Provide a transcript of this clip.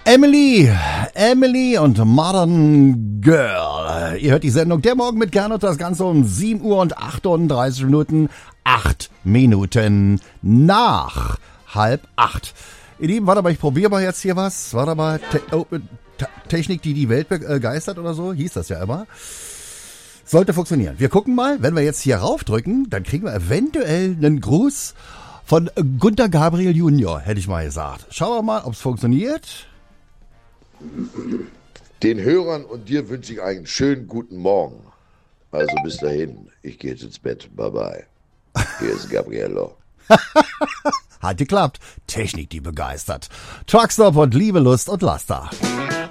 Emily und Modern Girl. Ihr hört die Sendung Der Morgen mit Gernot, das Ganze um 7 Uhr und 38 Minuten. 8 Minuten nach 7:30. Ihr Lieben, warte mal, ich probiere mal jetzt hier was. Warte mal, Technik, die die Welt begeistert oder so, hieß das ja immer. Sollte funktionieren. Wir gucken mal, wenn wir jetzt hier raufdrücken, dann kriegen wir eventuell einen Gruß von Gunter Gabriel Junior, hätte ich mal gesagt. Schauen wir mal, ob es funktioniert. Den Hörern und dir wünsche ich einen schönen guten Morgen. Also bis dahin, ich gehe jetzt ins Bett. Bye bye. Hier ist Gabriello. Hat geklappt. Technik, die begeistert. Truckstop und Liebe, Lust und Laster.